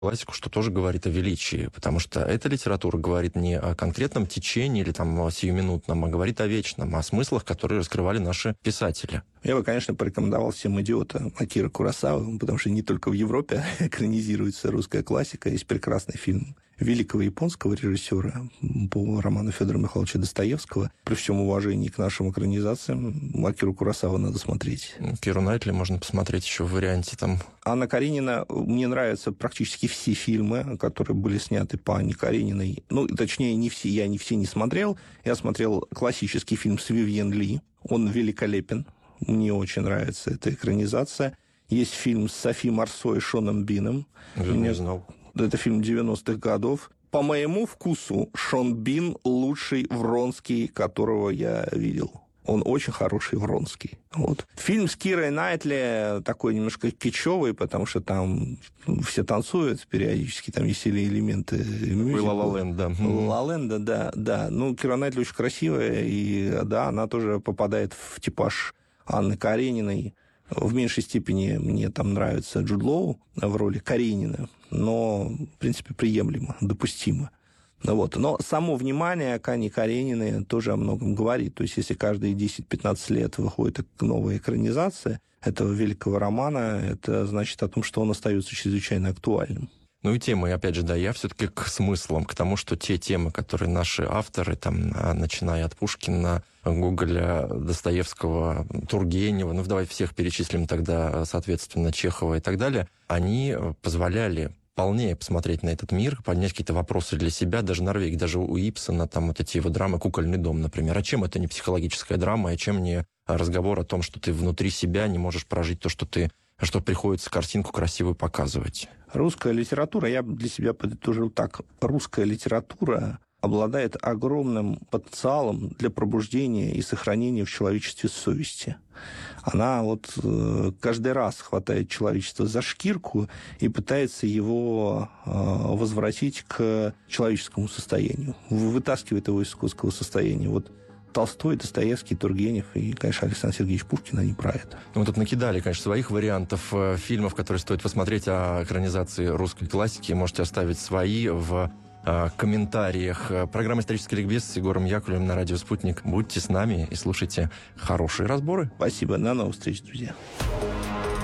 классику, что тоже говорит о величии, потому что эта литература говорит не о конкретном течении или там о сиюминутном, а говорит о вечном, о смыслах, которые раскрывали наши писатели. Я бы, конечно, порекомендовал всем «Идиота» Акиры Куросавы, потому что не только в Европе экранизируется русская классика. Есть прекрасный фильм великого японского режиссера по роману Федора Михайловича Достоевского. При всем уважении к нашим экранизациям Акиру Куросаву надо смотреть. Киру Найтли можно посмотреть еще в варианте там. Анна Каренина, мне нравятся практически все фильмы, которые были сняты по Анне Карениной. Ну, точнее, не все, я не все не смотрел. Я смотрел классический фильм с Вивьен Ли. Он великолепен. Мне очень нравится эта экранизация. Есть фильм с Софи Марсо и Шоном Бином. Я не знал. Это фильм 90-х годов. По моему вкусу, Шон Бин лучший Вронский, которого я видел. Он очень хороший Вронский. Вот. Фильм с Кирой Найтли такой немножко кичевый, потому что там все танцуют периодически, там есть элементы мюзикла. Ла Ла Ленда. Ла Ленда, да. Ну, Кира Найтли очень красивая, и да, она тоже попадает в типаж Анны Карениной. В меньшей степени мне там нравится Джуд Лоу в роли Каренина, но, в принципе, приемлемо, допустимо. Вот. Но само внимание к Анне Карениной тоже о многом говорит. То есть, если каждые 10-15 лет выходит новая экранизация этого великого романа, это значит о том, что он остается чрезвычайно актуальным. Ну и темы, опять же, да, я все-таки к смыслам, к тому, что те темы, которые наши авторы, там, начиная от Пушкина, Гоголя, Достоевского, Тургенева, ну, давай всех перечислим тогда, соответственно, Чехова и так далее, они позволяли полнее посмотреть на этот мир, поднять какие-то вопросы для себя, даже Норвегии, даже у Ибсена, там вот эти его драмы «Кукольный дом», например. А чем это не психологическая драма, а чем не разговор о том, что ты внутри себя не можешь прожить то, что приходится картинку красивую показывать? Русская литература, я для себя подытожил так, русская литература обладает огромным потенциалом для пробуждения и сохранения в человечестве совести. Она вот каждый раз хватает человечество за шкирку и пытается его возвратить к человеческому состоянию, вытаскивает его из скотского состояния. Вот Толстой, Достоевский, Тургенев и, конечно, Александр Сергеевич Пушкин, они про это. Мы тут накидали, конечно, своих вариантов фильмов, которые стоит посмотреть о экранизации русской классики. Можете оставить свои в комментариях. Программа «Исторический ликбез» с Егором Яковлевым на радио «Спутник». Будьте с нами и слушайте хорошие разборы. Спасибо. До новых встреч, друзья.